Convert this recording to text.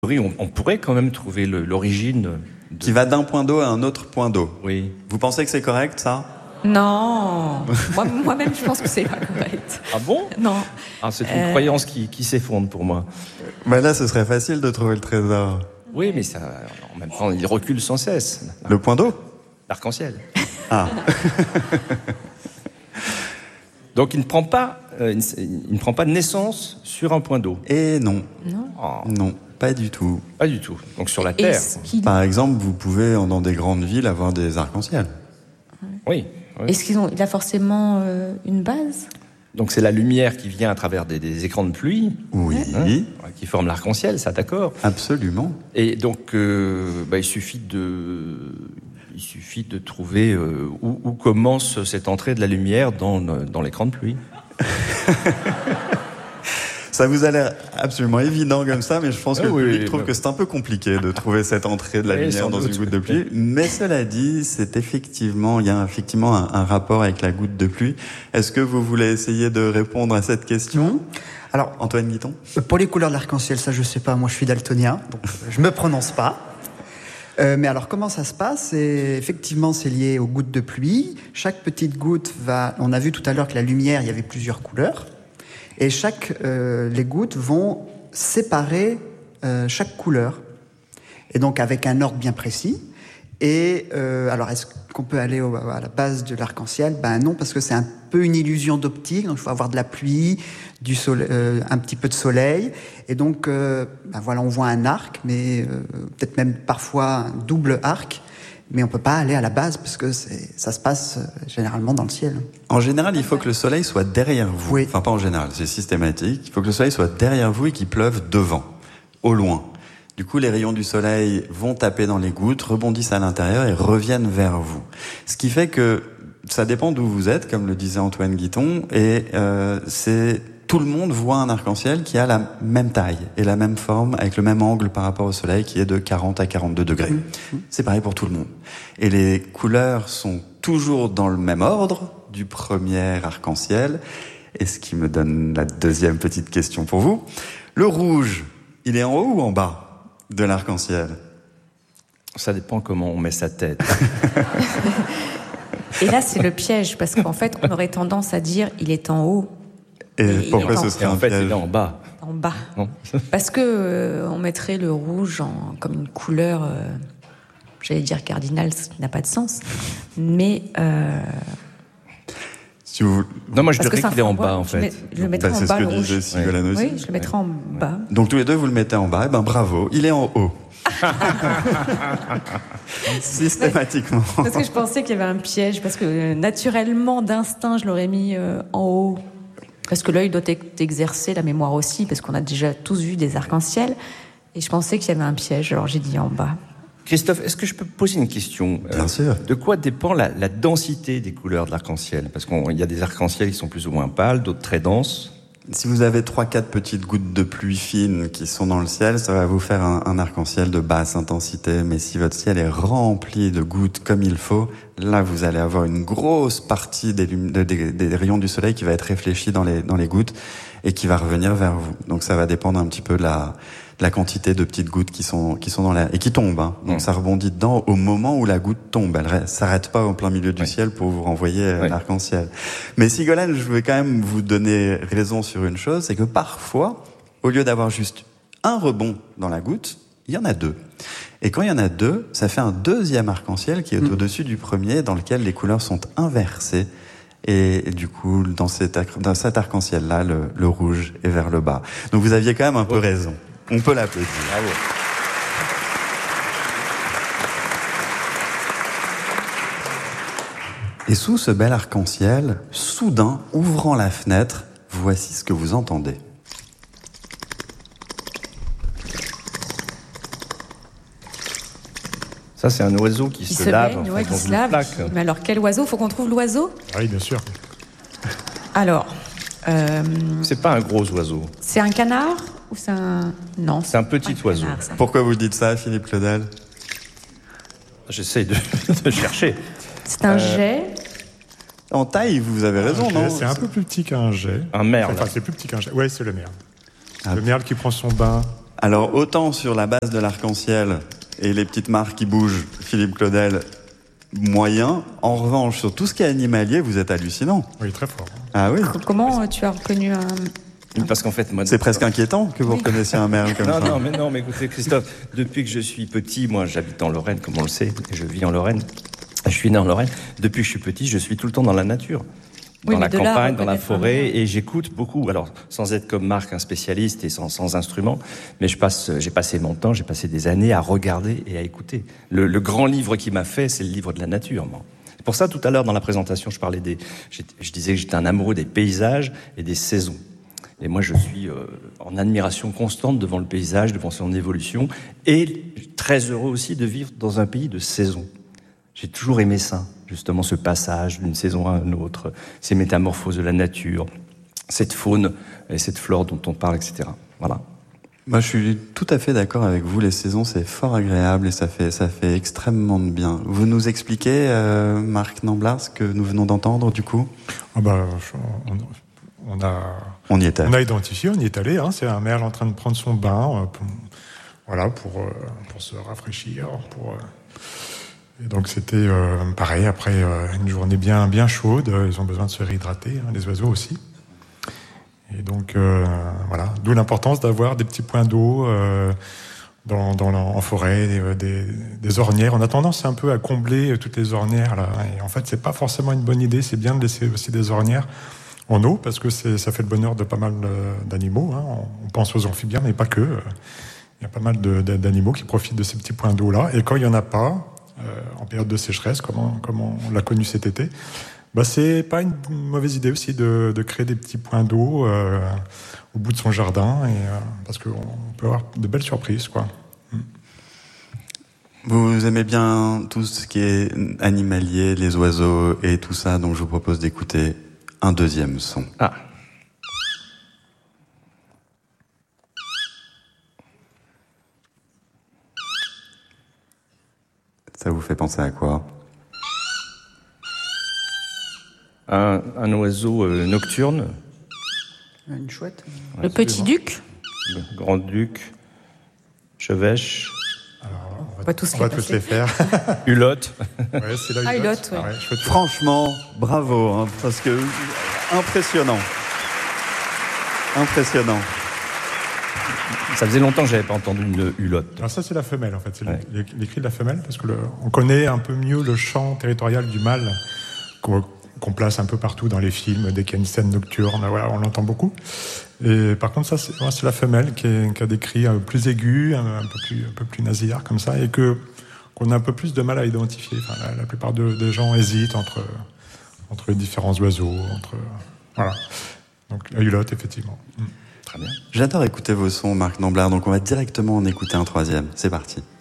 On pourrait quand même trouver l'origine. Qui va d'un point d'eau à un autre point d'eau. Oui. Vous pensez que c'est correct, ça ? Non, moi-même je pense que c'est pas correct. Ah bon ? Non. Ah, c'est une croyance qui s'effondre pour moi. Mais là, ce serait facile de trouver le trésor. Oui, mais ça, en même temps, il recule sans cesse. Le point d'eau ? L'arc-en-ciel. Ah. Donc il ne prend pas de naissance sur un point d'eau. Et non. Non. Oh, Non, pas du tout. pas du tout. Donc sur la Terre. Par exemple, vous pouvez, dans des grandes villes, avoir des arcs-en-ciel. Oui. Est-ce il a forcément une base ? Donc c'est la lumière qui vient à travers des écrans de pluie. Oui. Qui forment l'arc-en-ciel, ça, d'accord ? Absolument. Et donc il suffit de trouver où commence cette entrée de la lumière dans l'écran de pluie. Ça vous a l'air absolument évident comme ça, mais je pense que le public trouve oui. que c'est un peu compliqué de trouver cette entrée de la lumière dans une goutte de pluie. Mais cela dit, il y a effectivement un rapport avec la goutte de pluie. Est-ce que vous voulez essayer de répondre à cette question ? Alors, Antoine Guiton ? pour les couleurs de l'arc-en-ciel, ça je sais pas, moi je suis daltonien, donc je me prononce pas. Mais alors comment ça se passe ? Effectivement, c'est lié aux gouttes de pluie. Chaque petite goutte on a vu tout à l'heure que la lumière, il y avait plusieurs couleurs. Et les gouttes vont séparer chaque couleur. Et donc avec un ordre bien précis. Et alors, est-ce qu'on peut aller à la base de l'arc-en-ciel ? Ben non, parce que c'est un peu une illusion d'optique. Donc il faut avoir de la pluie, du soleil, un petit peu de soleil. Et donc, on voit un arc, mais peut-être même parfois un double arc. Mais on peut pas aller à la base parce que ça se passe généralement dans le ciel. En général, il faut que le soleil soit derrière vous. Oui. Enfin, pas en général, c'est systématique. Il faut que le soleil soit derrière vous et qu'il pleuve devant, au loin. Du coup, les rayons du soleil vont taper dans les gouttes, rebondissent à l'intérieur et reviennent vers vous. Ce qui fait que ça dépend d'où vous êtes, comme le disait Antoine Guiton, et tout le monde voit un arc-en-ciel qui a la même taille et la même forme, avec le même angle par rapport au soleil, qui est de 40 à 42 degrés. C'est pareil pour tout le monde. Et les couleurs sont toujours dans le même ordre du premier arc-en-ciel. Et ce qui me donne la deuxième petite question pour vous. Le rouge, il est en haut ou en bas de l'arc-en-ciel ? Ça dépend comment on met sa tête. Et là, c'est le piège, parce qu'en fait, on aurait tendance à dire il est en haut. Et pourquoi ce serait un piège ? Il est en bas. En bas. Non. Parce que on mettrait le rouge comme une couleur, j'allais dire cardinale, ce qui n'a pas de sens. Mais Si vous... Non, moi je dirais qu'il est en bas, en fait. Je le mettrais en bas, le rouge. C'est ce que disait Sigolène aussi. Oui, je le mettrais en bas. Donc tous les deux, vous le mettez en bas. Eh ben bravo, il est en haut. Systématiquement. Parce que je pensais qu'il y avait un piège, parce que naturellement, d'instinct, je l'aurais mis en haut. Parce que l'œil doit exercer la mémoire aussi, parce qu'on a déjà tous vu des arcs-en-ciel. Et je pensais qu'il y avait un piège, alors j'ai dit en bas. Christophe, est-ce que je peux poser une question ? Bien sûr. De quoi dépend la densité des couleurs de l'arc-en-ciel ? Parce qu'il y a des arcs-en-ciel qui sont plus ou moins pâles, d'autres très denses. Si vous avez 3-4 petites gouttes de pluie fine qui sont dans le ciel, ça va vous faire un arc-en-ciel de basse intensité. Mais si votre ciel est rempli de gouttes comme il faut, là vous allez avoir une grosse partie des rayons du soleil qui va être réfléchie dans les gouttes et qui va revenir vers vous. Donc ça va dépendre un petit peu de la quantité de petites gouttes qui sont dans l'air et qui tombent. Hein. Donc ça rebondit dedans au moment où la goutte tombe. Elle s'arrête pas au plein milieu du ciel pour vous renvoyer l'arc-en-ciel. Mais Sigolène, je vais quand même vous donner raison sur une chose, c'est que parfois, au lieu d'avoir juste un rebond dans la goutte, il y en a deux. Et quand il y en a deux, ça fait un deuxième arc-en-ciel qui est au-dessus du premier, dans lequel les couleurs sont inversées. Et du coup, dans cet arc-en-ciel-là, le rouge est vers le bas. Donc vous aviez quand même un peu raison. On peut l'applaudir. Bravo. Et sous ce bel arc-en-ciel, soudain, ouvrant la fenêtre, voici ce que vous entendez. Ça, c'est un oiseau qui se lave baigne, en fait, qui dans se une lave. plaque. Mais alors, quel oiseau ? Faut qu'on trouve l'oiseau ? Oui, bien sûr. Alors, C'est pas un gros oiseau. c'est un canard ou c'est un... Non, C'est un petit pas oiseau. canard, ça. Pourquoi vous dites ça, Philippe Claudel ? J'essaye de chercher. C'est un jet. En taille, vous avez raison, non ? C'est un peu plus petit qu'un jet. Un merle. Enfin, c'est plus petit qu'un jet. Oui, c'est le merle. Le merle qui prend son bain Alors, autant sur la base de l'arc-en-ciel et les petites marques qui bougent, Philippe Claudel, moyen. En revanche, sur tout ce qui est animalier, vous êtes hallucinant. Oui, très fort. Ah oui. Comment tu as reconnu un... Parce qu'en fait, moi, C'est presque inquiétant que vous reconnaissiez un merle comme ça. Non, mais écoutez, Christophe, depuis que je suis petit, moi, j'habite en Lorraine, comme on le sait, et je vis en Lorraine. Je suis né en Lorraine. Depuis que je suis petit, je suis tout le temps dans la nature. Dans la campagne, dans la forêt, et j'écoute beaucoup. Alors, sans être comme Marc, un spécialiste et sans instrument, mais j'ai passé mon temps, j'ai passé des années à regarder et à écouter. Le grand livre qui m'a fait, c'est le livre de la nature, moi. C'est pour ça, tout à l'heure, dans la présentation, je disais que j'étais un amoureux des paysages et des saisons. Et moi, je suis en admiration constante devant le paysage, devant son évolution, et très heureux aussi de vivre dans un pays de saisons. J'ai toujours aimé ça, justement, ce passage d'une saison à une autre, ces métamorphoses de la nature, cette faune et cette flore dont on parle, etc. Voilà. Moi, je suis tout à fait d'accord avec vous. Les saisons, c'est fort agréable et ça fait extrêmement de bien. Vous nous expliquez, Marc Namblard, ce que nous venons d'entendre, du coup? On y était. On a identifié, on y est allé. C'est un merle en train de prendre son bain, pour se rafraîchir. Et donc c'était pareil. Après une journée bien chaude, ils ont besoin de se réhydrater. Les oiseaux aussi. Et donc d'où l'importance d'avoir des petits points d'eau en forêt, des ornières. On a tendance un peu à combler toutes les ornières là. Et en fait, c'est pas forcément une bonne idée. C'est bien de laisser aussi des ornières en eau, parce que ça fait le bonheur de pas mal d'animaux. On pense aux amphibiens, mais pas que. Il y a pas mal d'animaux qui profitent de ces petits points d'eau-là. Et quand il n'y en a pas, en période de sécheresse, comme on l'a connu cet été, c'est pas une mauvaise idée aussi de créer des petits points d'eau au bout de son jardin, parce qu'on peut avoir de belles surprises, quoi. Vous aimez bien tout ce qui est animalier, les oiseaux et tout ça, donc je vous propose d'écouter un deuxième son. Ah. Ça vous fait penser à quoi? Un oiseau nocturne. Une chouette. Le petit duc. Le grand-duc. Chevêche. Alors, Pas tous on va tous les faire. Hulotte. Ouais, c'est la Hulotte, ouais. Franchement, bravo, parce que impressionnant. Ça faisait longtemps que j'avais pas entendu une hulotte. Alors ça, c'est la femelle, en fait. C'est les cris de la femelle, parce que on connaît un peu mieux le chant territorial du mâle qu'on place un peu partout dans les films. Dès qu'il y a une scène nocturne, on l'entend beaucoup. Et par contre, ça, c'est la femelle qui a des cris plus aigus, un peu plus nasillards comme ça, et qu'on a un peu plus de mal à identifier. Enfin, la plupart des gens hésitent entre les différents oiseaux, voilà. Donc la hulotte, effectivement. Très bien. J'adore écouter vos sons, Marc Namblard, donc on va directement en écouter un troisième. C'est parti.